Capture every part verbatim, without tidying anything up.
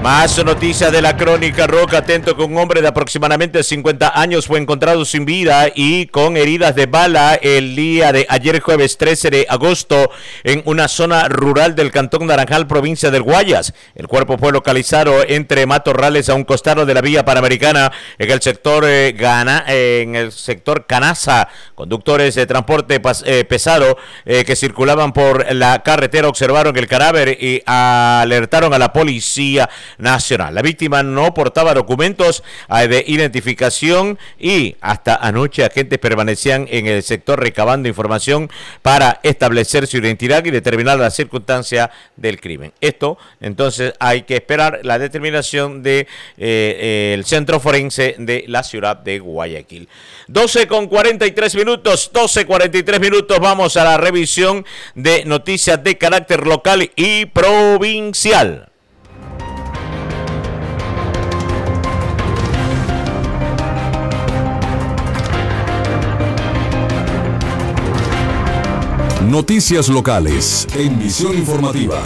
Más noticias de la Crónica Rock. Atento que un hombre de aproximadamente cincuenta años fue encontrado sin vida y con heridas de bala el día de ayer, jueves trece de agosto, en una zona rural del Cantón Naranjal, provincia del Guayas. El cuerpo fue localizado entre matorrales a un costado de la vía Panamericana en el sector eh, Gana, eh, en el sector Canaza. Conductores de transporte pas, eh, pesado eh, que circulaban por la carretera observaron el cadáver y alertaron a la policía nacional. La víctima no portaba documentos de identificación y hasta anoche agentes permanecían en el sector recabando información para establecer su identidad y determinar la circunstancia del crimen. Esto, entonces, hay que esperar la determinación de eh, eh, el Centro Forense de la ciudad de Guayaquil. doce con cuarenta y tres minutos, doce cuarenta y tres minutos, vamos a la revisión de noticias de carácter local y provincial. Noticias locales en Visión Informativa.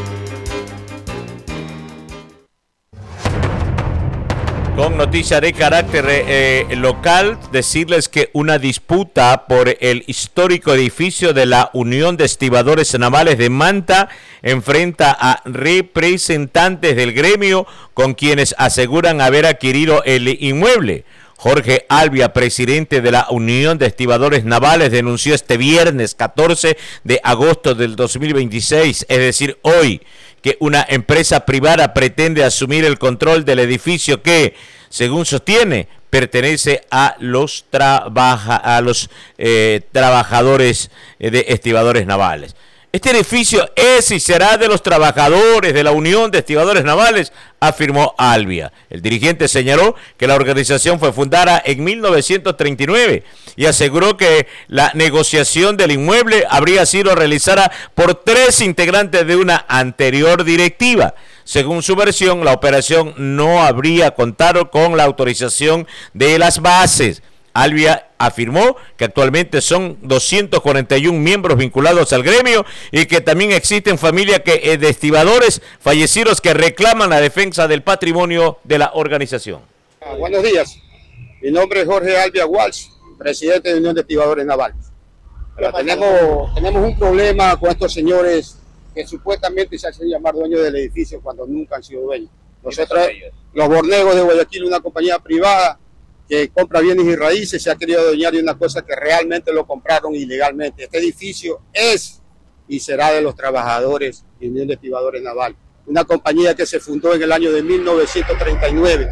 Con noticias de carácter eh, local, decirles que una disputa por el histórico edificio de la Unión de Estibadores Navales de Manta enfrenta a representantes del gremio con quienes aseguran haber adquirido el inmueble. Jorge Albia, presidente de la Unión de Estibadores Navales, denunció este viernes catorce de agosto del dos mil veintiséis, es decir, hoy, que una empresa privada pretende asumir el control del edificio que, según sostiene, pertenece a los, trabaja, a los eh, trabajadores de estibadores navales. Este edificio es y será de los trabajadores de la Unión de Estibadores Navales, afirmó Albia. El dirigente señaló que la organización fue fundada en mil novecientos treinta y nueve y aseguró que la negociación del inmueble habría sido realizada por tres integrantes de una anterior directiva. Según su versión, la operación no habría contado con la autorización de las bases. Albia afirmó que actualmente son doscientos cuarenta y uno miembros vinculados al gremio y que también existen familias que, eh, de estibadores fallecidos que reclaman la defensa del patrimonio de la organización. Ah, buenos días, mi nombre es Jorge Albia Walsh, presidente de la Unión de Estibadores Navales. Pero tenemos, tenemos un problema con estos señores que supuestamente se hacen llamar dueños del edificio cuando nunca han sido dueños. Nosotros, los Bornegos de Guayaquil, una compañía privada que compra bienes y raíces, se ha querido adueñar de una cosa que realmente lo compraron ilegalmente. Este edificio es y será de los trabajadores de Unión de Estibadores Navales, una compañía que se fundó en el año de mil novecientos treinta y nueve,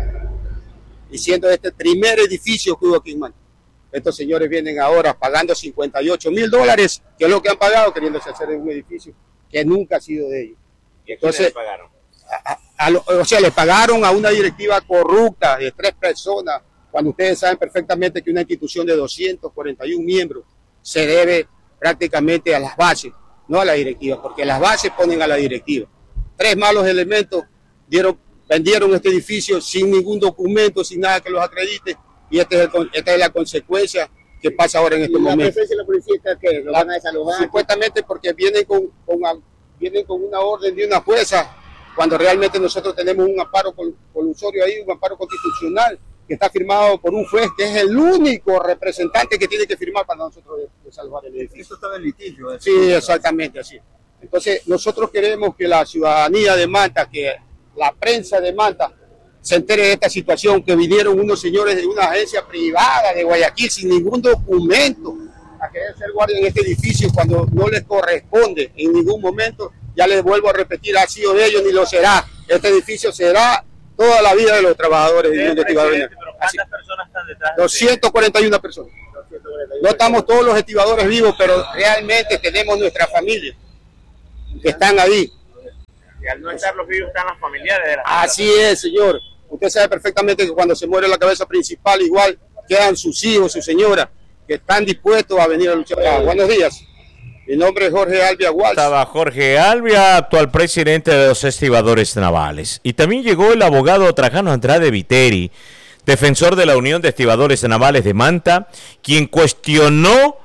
y siendo este primer edificio que hubo aquí en Manta. Estos señores vienen ahora pagando cincuenta y ocho mil dólares, que es lo que han pagado, queriéndose hacer en un edificio que nunca ha sido de ellos. ¿Y a quiénes le pagaron? A, a, a, o sea, le pagaron a una directiva corrupta de tres personas, cuando ustedes saben perfectamente que una institución de doscientos cuarenta y uno miembros se debe prácticamente a las bases, no a la directiva, porque las bases ponen a la directiva. Tres malos elementos dieron, vendieron este edificio sin ningún documento, sin nada que los acredite, y este es el, esta es la consecuencia que pasa ahora en estos momentos. ¿La presencia de la policía que lo van a desalojar? Supuestamente porque vienen con, con, vienen con una orden de una jueza, cuando realmente nosotros tenemos un amparo colusorio ahí, un amparo constitucional, que está firmado por un juez que es el único representante que tiene que firmar para nosotros desalojar el edificio. Esto está en litigio. ¿Eh? Sí, exactamente así. Entonces, nosotros queremos que la ciudadanía de Manta, que la prensa de Manta, se entere de esta situación, que vinieron unos señores de una agencia privada de Guayaquil sin ningún documento a querer ser guardia en este edificio cuando no les corresponde en ningún momento. Ya les vuelvo a repetir, ha sido de ellos ni lo será. Este edificio será toda la vida de los trabajadores. Sí, de estibadores. ¿Pero cuántas personas están detrás? doscientas cuarenta y una personas. doscientas cuarenta y una. No estamos todos los estibadores vivos, pero realmente tenemos nuestra familia que están ahí. Y al no estar los vivos están las familiares de la Así es, señor. Usted sabe perfectamente que cuando se muere la cabeza principal, igual quedan sus hijos, su señora, que están dispuestos a venir a luchar. Ah, buenos días. Mi nombre es Jorge Albia Walsh. Estaba Jorge Albia, actual presidente de los Estibadores Navales. Y también llegó el abogado Trajano Andrade Viteri, defensor de la Unión de Estibadores Navales de Manta, quien cuestionó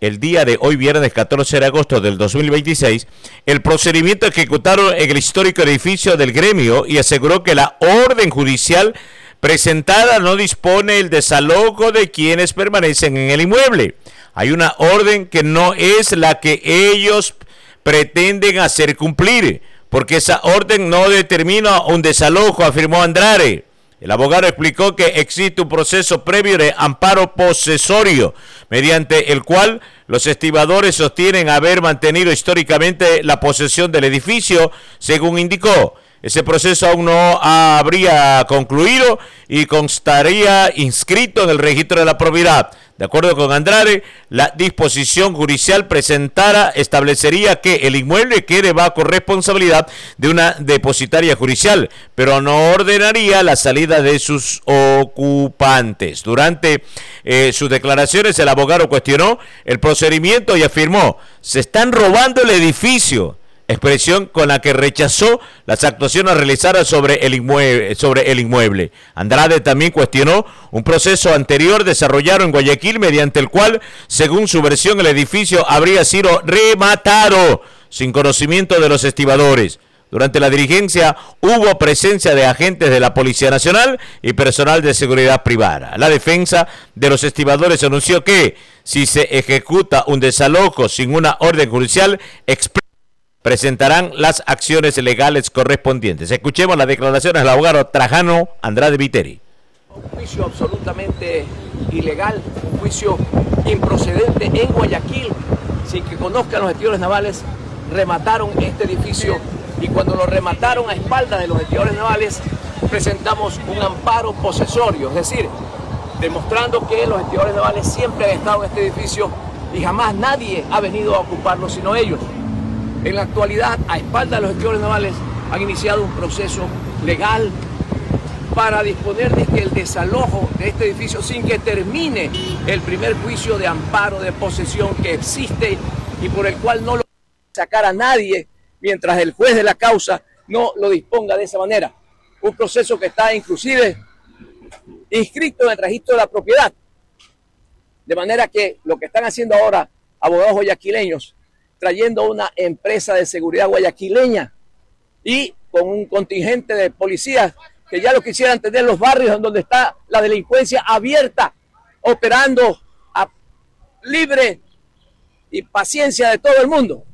el día de hoy, viernes catorce de agosto del dos mil veintiséis, el procedimiento ejecutado en el histórico edificio del gremio y aseguró que la orden judicial presentada no dispone el desalojo de quienes permanecen en el inmueble. Hay una orden que no es la que ellos pretenden hacer cumplir, porque esa orden no determina un desalojo, afirmó Andrade. El abogado explicó que existe un proceso previo de amparo posesorio, mediante el cual los estibadores sostienen haber mantenido históricamente la posesión del edificio, según indicó. Ese proceso aún no habría concluido y constaría inscrito en el registro de la propiedad. De acuerdo con Andrade, la disposición judicial presentada establecería que el inmueble quede bajo responsabilidad de una depositaria judicial, pero no ordenaría la salida de sus ocupantes. Durante eh, sus declaraciones, el abogado cuestionó el procedimiento y afirmó: se están robando el edificio. Expresión con la que rechazó las actuaciones realizadas sobre el inmueble, sobre el inmueble. Andrade también cuestionó un proceso anterior desarrollado en Guayaquil, mediante el cual, según su versión, el edificio habría sido rematado sin conocimiento de los estibadores. Durante la diligencia hubo presencia de agentes de la Policía Nacional y personal de seguridad privada. La defensa de los estibadores anunció que, si se ejecuta un desalojo sin una orden judicial expresa, presentarán las acciones legales correspondientes. Escuchemos las declaraciones del abogado Trajano Andrade Viteri. Un juicio absolutamente ilegal, un juicio improcedente en Guayaquil, sin que conozcan los estibadores navales, remataron este edificio y cuando lo remataron a espaldas de los estibadores navales, presentamos un amparo posesorio, es decir, demostrando que los estibadores navales siempre han estado en este edificio y jamás nadie ha venido a ocuparlo sino ellos. En la actualidad, a espaldas de los estibadores navales, han iniciado un proceso legal para disponer de que el desalojo de este edificio sin que termine el primer juicio de amparo de posesión que existe y por el cual no lo puede sacar a nadie mientras el juez de la causa no lo disponga de esa manera. Un proceso que está inclusive inscrito en el registro de la propiedad. De manera que lo que están haciendo ahora abogados guayaquileños, trayendo una empresa de seguridad guayaquileña y con un contingente de policías que ya lo quisieran tener en los barrios en donde está la delincuencia abierta, operando a libre y paciencia de todo el mundo.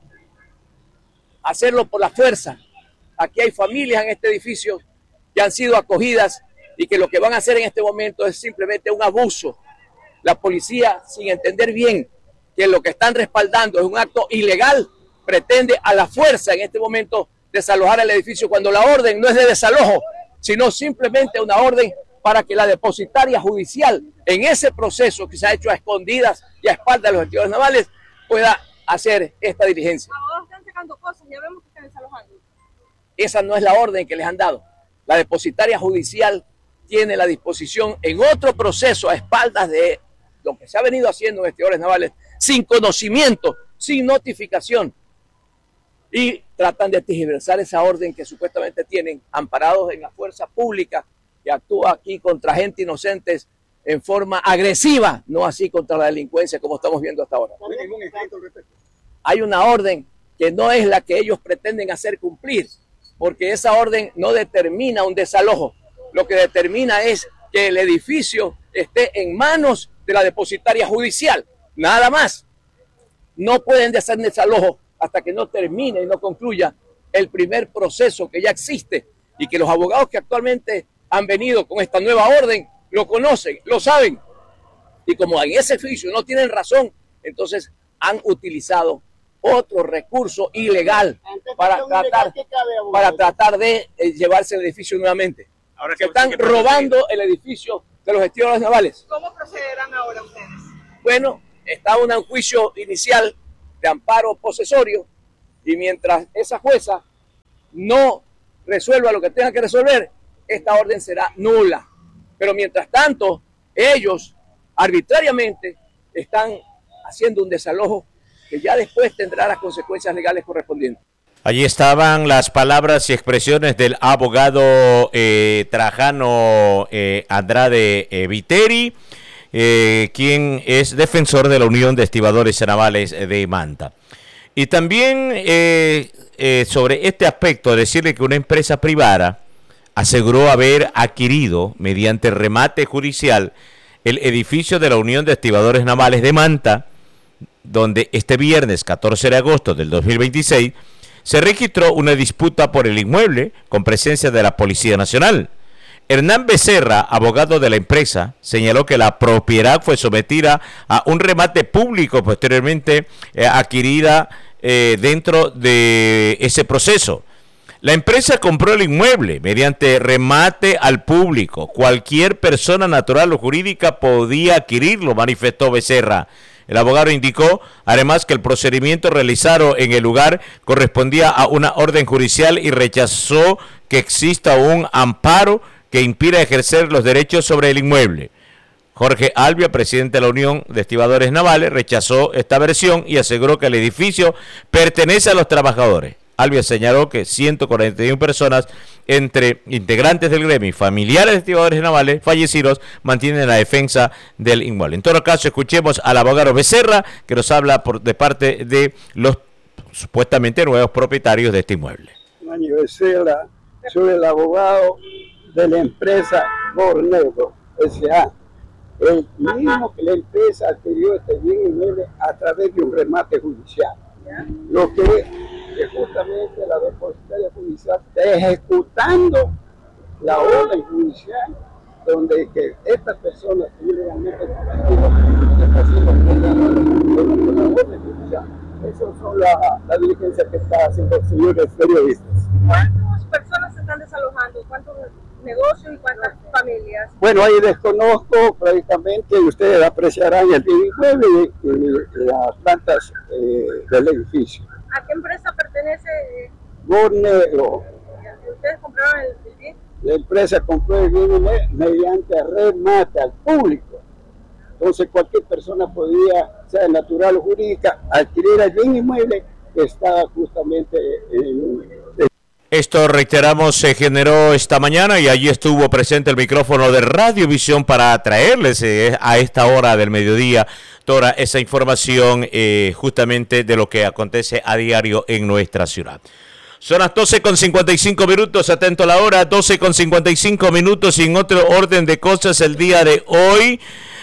Hacerlo por la fuerza. Aquí hay familias en este edificio que han sido acogidas y que lo que van a hacer en este momento es simplemente un abuso. La policía, sin entender bien que lo que están respaldando es un acto ilegal, pretende a la fuerza en este momento desalojar el edificio cuando la orden no es de desalojo, sino simplemente una orden para que la depositaria judicial en ese proceso que se ha hecho a escondidas y a espaldas de los estibadores navales pueda hacer esta diligencia. Abogados están sacando cosas, ya vemos que están desalojando. Esa no es la orden que les han dado. La depositaria judicial tiene la disposición en otro proceso a espaldas de lo que se ha venido haciendo en estibadores navales, sin conocimiento, sin notificación, y tratan de tergiversar esa orden que supuestamente tienen, amparados en la fuerza pública que actúa aquí contra gente inocentes en forma agresiva, no así contra la delincuencia como estamos viendo hasta ahora. Hay una orden que no es la que ellos pretenden hacer cumplir, porque esa orden no determina un desalojo, lo que determina es que el edificio esté en manos de la depositaria judicial. Nada más. No pueden hacer desalojo hasta que no termine y no concluya el primer proceso que ya existe y que los abogados que actualmente han venido con esta nueva orden lo conocen, lo saben. Y como en ese juicio no tienen razón, entonces han utilizado otro recurso ilegal para tratar, para tratar de eh, llevarse el edificio nuevamente. Ahora que están robando el edificio de los estibadores navales. ¿Cómo procederán ahora ustedes? Bueno, está un juicio inicial de amparo posesorio y mientras esa jueza no resuelva lo que tenga que resolver, esta orden será nula. Pero mientras tanto, ellos arbitrariamente están haciendo un desalojo que ya después tendrá las consecuencias legales correspondientes. Allí estaban las palabras y expresiones del abogado eh, Trajano eh, Andrade eh, Viteri, eh, quien es defensor de la Unión de Estibadores Navales de Manta. Y también eh, eh, sobre este aspecto, decirle que una empresa privada aseguró haber adquirido, mediante remate judicial, el edificio de la Unión de Estibadores Navales de Manta, donde este viernes catorce de agosto del dos mil veintiséis se registró una disputa por el inmueble con presencia de la Policía Nacional. Hernán Becerra, abogado de la empresa, señaló que la propiedad fue sometida a un remate público posteriormente eh, adquirida eh, dentro de ese proceso. La empresa compró el inmueble mediante remate al público. Cualquier persona natural o jurídica podía adquirirlo, manifestó Becerra. El abogado indicó además que el procedimiento realizado en el lugar correspondía a una orden judicial y rechazó que exista un amparo que impida ejercer los derechos sobre el inmueble. Jorge Albia, presidente de la Unión de Estibadores Navales, rechazó esta versión y aseguró que el edificio pertenece a los trabajadores. Albia señaló que ciento cuarenta y una personas, entre integrantes del gremio y familiares de estibadores navales fallecidos, mantienen la defensa del inmueble. En todo caso, escuchemos al abogado Becerra, que nos habla por, de parte de los supuestamente nuevos propietarios de este inmueble. Manuel Becerra, soy el abogado de la empresa Borneo S A El mismo que la empresa adquirió este bien inmueble a través de un remate judicial. Lo que que justamente la depositaria judicial está ejecutando la orden judicial donde que estas personas ilegalmente está haciendo la orden judicial. Esas son las la diligencias que está haciendo los señores periodistas. ¿Cuántas personas se están desalojando? ¿Cuántos negocios y cuántas familias? Bueno, ahí desconozco prácticamente, ustedes apreciarán el bien inmueble y, y las plantas eh, del edificio. ¿A qué empresa pertenece? Borneo. ¿Ustedes compraron el, el bien? La empresa compró el bien mediante remate al público. Entonces cualquier persona podía, sea natural o jurídica, adquirir el bien inmueble que estaba justamente en... Esto, reiteramos, se generó esta mañana y allí estuvo presente el micrófono de Radiovisión para traerles eh, a esta hora del mediodía toda esa información eh, justamente de lo que acontece a diario en nuestra ciudad. Son las doce con cincuenta y cinco minutos, atento a la hora, doce con cincuenta y cinco minutos, y en otro orden de cosas el día de hoy,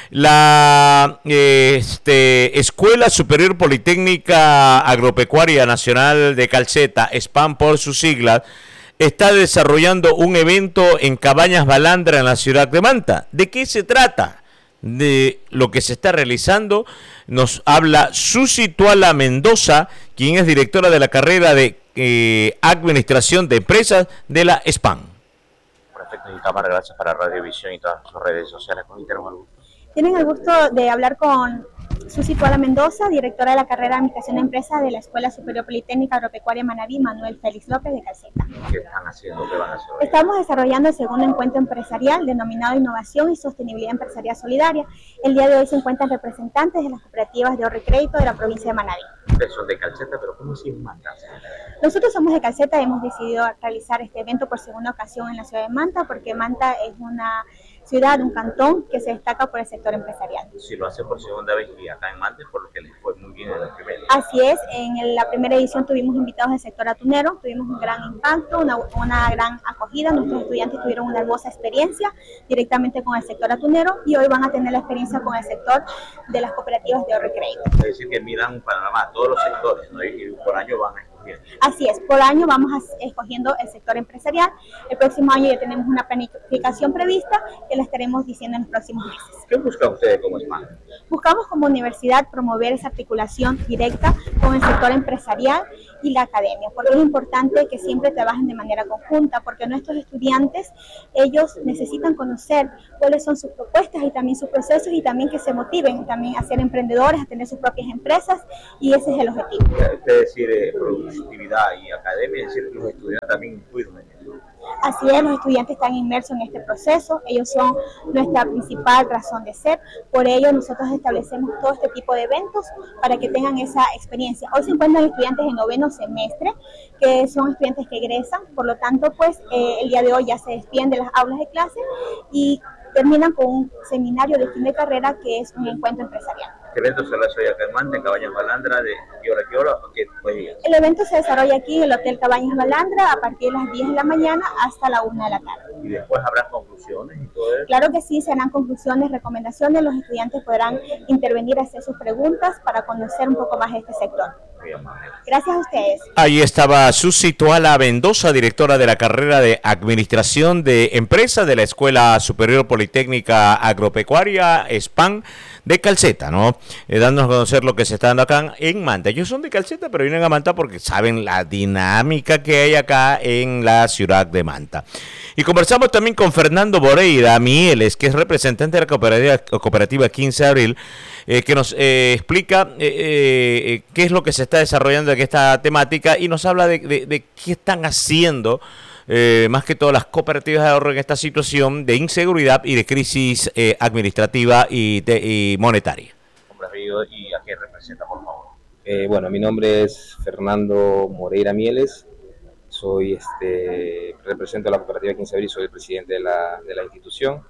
la eh, este, Escuela Superior Politécnica Agropecuaria Nacional de Calceta, SPAN por sus siglas, está desarrollando un evento en Cabañas Balandra en la ciudad de Manta. ¿De qué se trata? De lo que se está realizando nos habla Susi Tuala Mendoza, quien es directora de la carrera de eh, Administración de Empresas de la SPAN. Perfecto, y cámara, gracias para Radiovisión y todas sus redes sociales. ¿Con tenemos algo? Tienen el gusto de hablar con Susi Tuala Mendoza, directora de la carrera de Administración de Empresas de la Escuela Superior Politécnica Agropecuaria Manabí, Manuel Félix López de Calceta. ¿Qué están haciendo? ¿Qué van a hacer hoy? Estamos desarrollando el segundo encuentro empresarial denominado Innovación y Sostenibilidad Empresarial Solidaria. El día de hoy se encuentran representantes de las cooperativas de ahorro y crédito de la provincia de Manabí. Ustedes son de Calceta, pero ¿cómo es Manta? Nosotros somos de Calceta y hemos decidido realizar este evento por segunda ocasión en la ciudad de Manta, porque Manta es una ciudad, un cantón que se destaca por el sector empresarial. Si lo hace por segunda vez y acá en Manta, por lo que les fue muy bien en la primera. Así es, en la primera edición tuvimos invitados del sector atunero, tuvimos un gran impacto, una, una gran acogida, nuestros estudiantes tuvieron una hermosa experiencia directamente con el sector atunero y hoy van a tener la experiencia con el sector de las cooperativas de ahorro y crédito. Es decir, que miran un panorama a todos los sectores, ¿no? Y por año van a escoger. Así es, por año vamos a, escogiendo el sector empresarial. El próximo año ya tenemos una planificación prevista que la estaremos diciendo en los próximos meses. ¿Qué buscan ustedes como SPAN? Buscamos como universidad promover esa articulación directa con el sector empresarial y la academia, porque es importante que siempre trabajen de manera conjunta, porque nuestros estudiantes, ellos necesitan conocer cuáles son sus propuestas y también sus procesos, y también que se motiven también a ser emprendedores, a tener sus propias empresas, y ese es el objetivo. Es decir, eh, productividad y academia, es decir, que los estudiantes también incluyen en eso. Así es, los estudiantes están inmersos en este proceso, ellos son nuestra principal razón de ser, por ello nosotros establecemos todo este tipo de eventos para que tengan esa experiencia. Hoy se encuentran estudiantes de noveno semestre, que son estudiantes que egresan, por lo tanto, pues eh, el día de hoy ya se despiden de las aulas de clase y terminan con un seminario de fin de carrera que es un encuentro empresarial. Este evento se realiza acá en Manta, en Cabañas Balandra, ¿de qué hora a qué hora o qué pues, días? El evento se desarrolla aquí en el Hotel Cabañas Balandra a partir de las diez de la mañana hasta la una de la tarde. ¿Y después habrá conclusiones y todo eso? Claro que sí, serán conclusiones, recomendaciones, los estudiantes podrán intervenir, hacer sus preguntas para conocer un poco más este sector. Gracias a ustedes. Ahí estaba Susi Toala Mendoza, directora de la carrera de Administración de Empresas de la Escuela Superior Politécnica Agropecuaria, SPAN, de Calceta, ¿no? Eh, dándonos a conocer lo que se está dando acá en Manta. Ellos son de Calceta, pero vienen a Manta porque saben la dinámica que hay acá en la ciudad de Manta. Y conversamos también con Fernando Moreira Mieles, que es representante de la cooperativa, cooperativa quince de abril, eh, que nos eh, explica eh, eh, qué es lo que se está desarrollando en esta temática y nos habla de, de, de qué están haciendo Eh, más que todo las cooperativas de ahorro en esta situación de inseguridad y de crisis eh, administrativa y, de, y monetaria. ¿Y a qué representa, por favor? Eh, bueno, mi nombre es Fernando Moreira Mieles, soy este represento a la cooperativa quince de abril, soy el presidente de la, de la institución,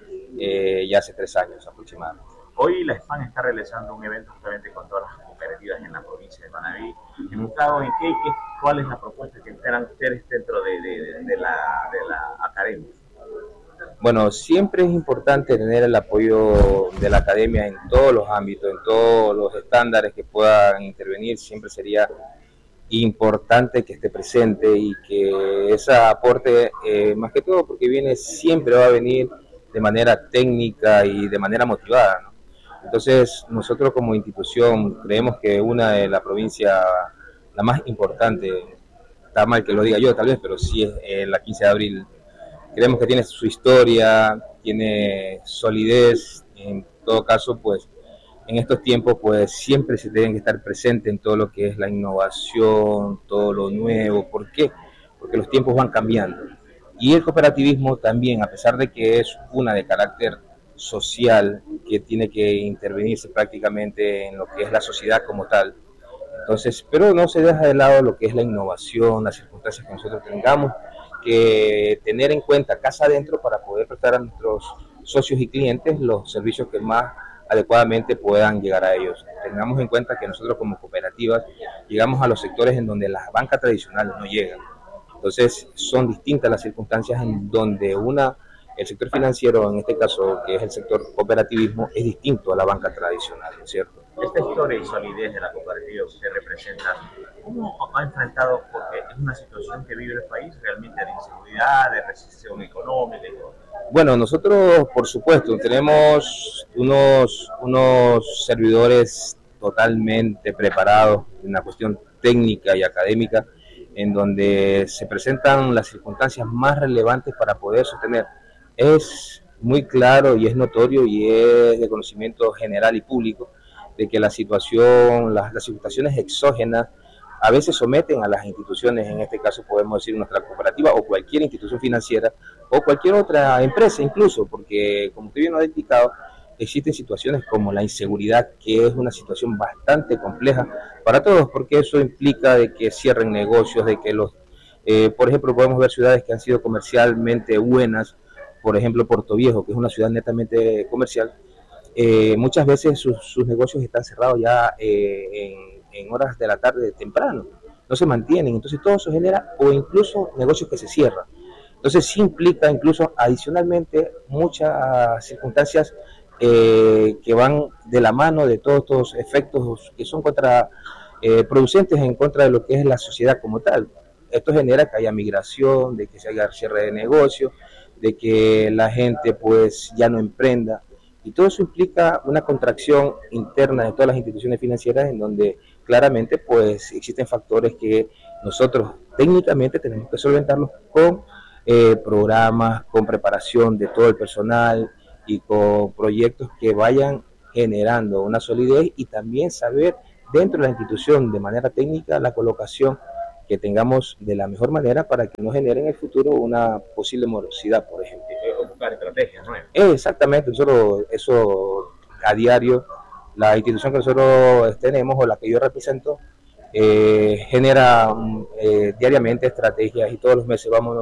eh, ya hace tres años aproximadamente. Hoy la SPAN está realizando un evento justamente con todas las cooperativas en la provincia de Manabí. ¿Enfocado en qué, qué? ¿Cuál es la propuesta que esperan ustedes dentro de, de, de, de, la, de la academia? Bueno, siempre es importante tener el apoyo de la academia en todos los ámbitos, en todos los estándares que puedan intervenir. Siempre sería importante que esté presente y que ese aporte, eh, más que todo porque viene, siempre va a venir de manera técnica y de manera motivada, ¿no? Entonces, nosotros como institución creemos que una de la provincia, la más importante, está mal que lo diga yo tal vez, pero sí es eh, la quince de abril. Creemos que tiene su historia, tiene solidez, en todo caso, pues, en estos tiempos, pues, siempre se tienen que estar presentes en todo lo que es la innovación, todo lo nuevo. ¿Por qué? Porque los tiempos van cambiando. Y el cooperativismo también, a pesar de que es una de carácter social, que tiene que intervenirse prácticamente en lo que es la sociedad como tal, entonces, pero no se deja de lado lo que es la innovación, las circunstancias que nosotros tengamos que tener en cuenta casa adentro para poder prestar a nuestros socios y clientes los servicios que más adecuadamente puedan llegar a ellos. Tengamos en cuenta que nosotros como cooperativas llegamos a los sectores en donde las bancas tradicionales no llegan. Entonces son distintas las circunstancias en donde una, el sector financiero, en este caso que es el sector cooperativismo, es distinto a la banca tradicional, ¿no es cierto? Esta historia y solidez de la cooperativa que usted representa, ¿cómo ha enfrentado? Porque es una situación que vive el país realmente de inseguridad, de recesión económica. Bueno, nosotros por supuesto tenemos unos, unos servidores totalmente preparados en la cuestión técnica y académica, en donde se presentan las circunstancias más relevantes para poder sostener. Es muy claro y es notorio y es de conocimiento general y público de que la situación, las, las situaciones exógenas a veces someten a las instituciones, en este caso podemos decir nuestra cooperativa o cualquier institución financiera o cualquier otra empresa incluso, porque como usted bien lo ha indicado, existen situaciones como la inseguridad, que es una situación bastante compleja para todos, porque eso implica de que cierren negocios, de que los, eh, por ejemplo, podemos ver ciudades que han sido comercialmente buenas, por ejemplo, Puerto Viejo, que es una ciudad netamente comercial, eh, muchas veces sus, sus negocios están cerrados ya eh, en, en horas de la tarde temprano, no se mantienen, entonces todo eso genera, o incluso negocios que se cierran. Entonces sí implica incluso adicionalmente muchas circunstancias eh, que van de la mano de todos estos efectos que son contra, eh, producentes en contra de lo que es la sociedad como tal. Esto genera que haya migración, de que se haya cierre de negocio, de que la gente pues ya no emprenda, y todo eso implica una contracción interna de todas las instituciones financieras en donde claramente pues existen factores que nosotros técnicamente tenemos que solventarlos con eh, programas, con preparación de todo el personal y con proyectos que vayan generando una solidez, y también saber dentro de la institución de manera técnica la colocación que tengamos de la mejor manera para que no genere en el futuro una posible morosidad, por ejemplo. O buscar estrategias, ¿no? Exactamente, nosotros eso a diario, la institución que nosotros tenemos o la que yo represento, eh, genera eh, diariamente estrategias, y todos los meses vamos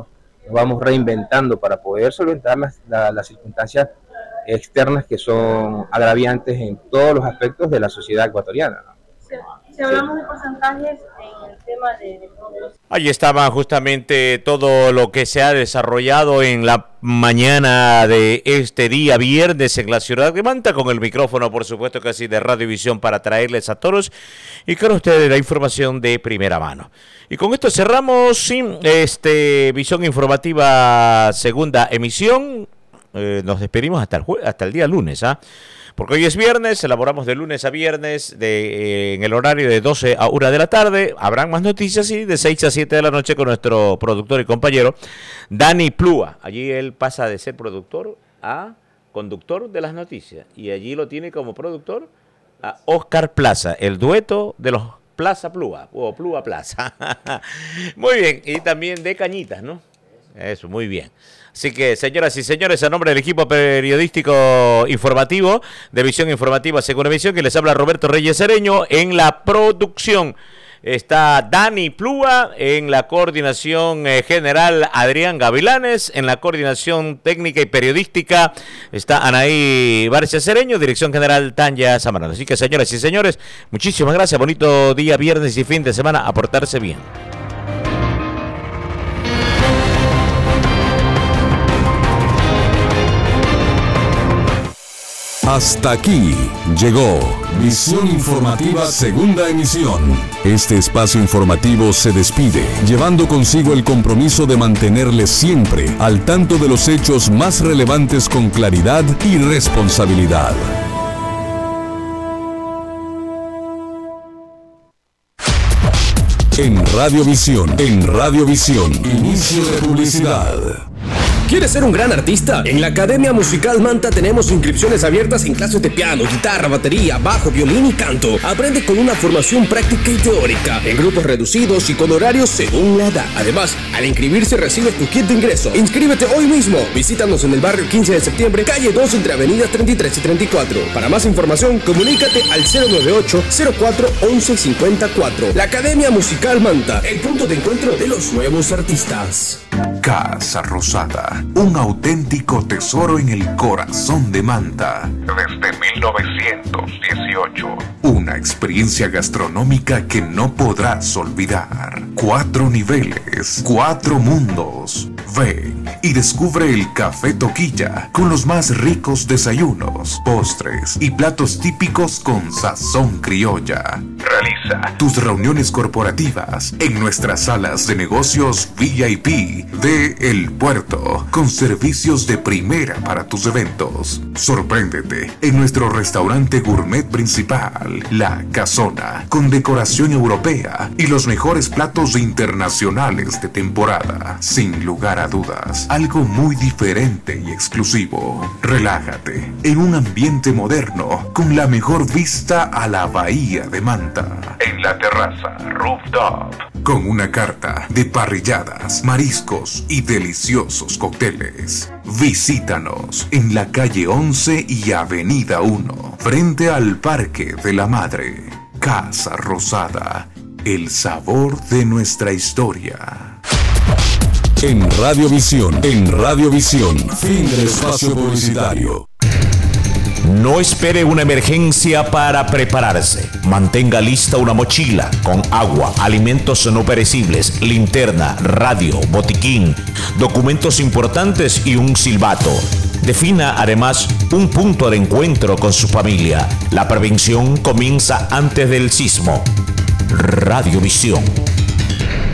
nos vamos reinventando para poder solventar las, la, las circunstancias externas que son agraviantes en todos los aspectos de la sociedad ecuatoriana, ¿no? Si hablamos de porcentajes en el tema de, de todos. Ahí estaba justamente todo lo que se ha desarrollado en la mañana de este día viernes en la ciudad de Manta, con el micrófono, por supuesto, casi de Radiovisión para traerles a todos y con ustedes la información de primera mano. Y con esto cerramos sí, este Visión Informativa segunda emisión. Eh, nos despedimos hasta el, jue- hasta el día lunes, ¿ah? ¿eh? Porque hoy es viernes, elaboramos de lunes a viernes de, eh, en el horario de doce a una de la tarde. Habrán más noticias y de seis a siete de la noche con nuestro productor y compañero Dani Plúa. Allí él pasa de ser productor a conductor de las noticias. Y allí lo tiene como productor a Oscar Plaza, el dueto de los Plaza Plúa, o Plúa Plaza. Muy bien, y también de Cañitas, ¿no? Eso, muy bien. Así que, señoras y señores, a nombre del equipo periodístico informativo de Visión Informativa Segunda Emisión, que les habla Roberto Reyes Cereño, en la producción está Dani Plúa, en la coordinación eh, general Adrián Gavilanes, en la coordinación técnica y periodística está Anaí Barcia Cereño, dirección general Tanya Zamorano. Así que, señoras y señores, muchísimas gracias, bonito día viernes y fin de semana, a portarse bien. Hasta aquí llegó Visión Informativa Segunda Emisión. Este espacio informativo se despide, llevando consigo el compromiso de mantenerles siempre al tanto de los hechos más relevantes con claridad y responsabilidad. En Radiovisión, en Radiovisión, inicio de publicidad. ¿Quieres ser un gran artista? En la Academia Musical Manta tenemos inscripciones abiertas en clases de piano, guitarra, batería, bajo, violín y canto. Aprende con una formación práctica y teórica, en grupos reducidos y con horarios según la edad. Además, al inscribirse recibes tu kit de ingreso. Inscríbete hoy mismo. Visítanos en el barrio quince de septiembre, calle dos, entre avenidas treinta y tres y treinta y cuatro. Para más información, comunícate al cero nueve ocho, cero cuatro, once cincuenta y cuatro. La Academia Musical Manta, el punto de encuentro de los nuevos artistas. Casa Rosada, un auténtico tesoro en el corazón de Manta. Desde mil novecientos dieciocho. Una experiencia gastronómica que no podrás olvidar. Cuatro niveles, cuatro mundos. Ven y descubre el Café Toquilla con los más ricos desayunos, postres y platos típicos con sazón criolla. Realiza tus reuniones corporativas en nuestras salas de negocios V I P de El Puerto, con servicios de primera para tus eventos. Sorpréndete en nuestro restaurante gourmet principal, La Casona, con decoración europea y los mejores platos internacionales de temporada. Sin lugar a dudas, algo muy diferente y exclusivo. Relájate en un ambiente moderno con la mejor vista a la bahía de Manta. En la terraza Rooftop, con una carta de parrilladas, mariscos y deliciosos cócteles. Visítanos en la calle once y avenida uno, frente al Parque de la Madre. Casa Rosada, el sabor de nuestra historia. En Radiovisión, en Radiovisión, fin del espacio publicitario. No espere una emergencia para prepararse. Mantenga lista una mochila con agua, alimentos no perecibles, linterna, radio, botiquín, documentos importantes y un silbato. Defina además un punto de encuentro con su familia. La prevención comienza antes del sismo. Radiovisión.